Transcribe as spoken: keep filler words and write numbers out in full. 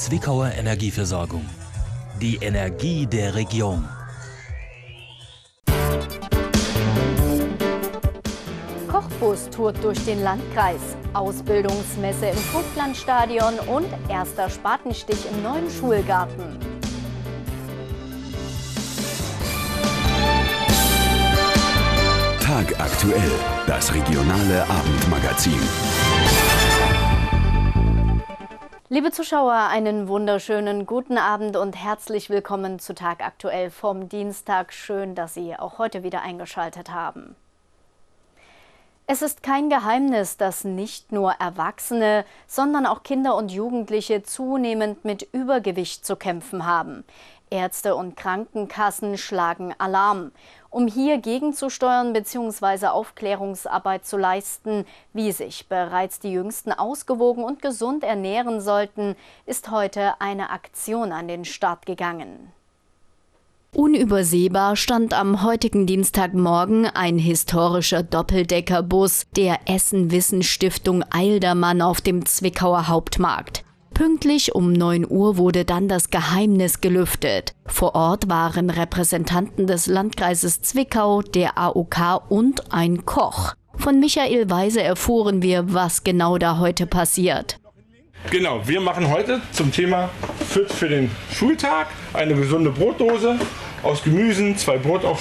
Zwickauer Energieversorgung. Die Energie der Region. Kochbus tourt durch den Landkreis, Ausbildungsmesse im Vogtlandstadion und erster Spatenstich im neuen Schulgarten. Tagaktuell, das regionale Abendmagazin. Liebe Zuschauer, einen wunderschönen guten Abend und herzlich willkommen zu Tagaktuell vom Dienstag. Schön, dass Sie auch heute wieder eingeschaltet haben. Es ist kein Geheimnis, dass nicht nur Erwachsene, sondern auch Kinder und Jugendliche zunehmend mit Übergewicht zu kämpfen haben. Ärzte und Krankenkassen schlagen Alarm. Um hier gegenzusteuern bzw. Aufklärungsarbeit zu leisten, wie sich bereits die Jüngsten ausgewogen und gesund ernähren sollten, ist heute eine Aktion an den Start gegangen. Unübersehbar stand am heutigen Dienstagmorgen ein historischer Doppeldeckerbus der Essen-Wissen-Stiftung Eildermann auf dem Zwickauer Hauptmarkt. Pünktlich um neun Uhr wurde dann das Geheimnis gelüftet. Vor Ort waren Repräsentanten des Landkreises Zwickau, der A O K und ein Koch. Von Michael Weise erfuhren wir, was genau da heute passiert. Genau, wir machen heute zum Thema Fit für den Schultag eine gesunde Brotdose aus Gemüsen, zwei Brotaufstriche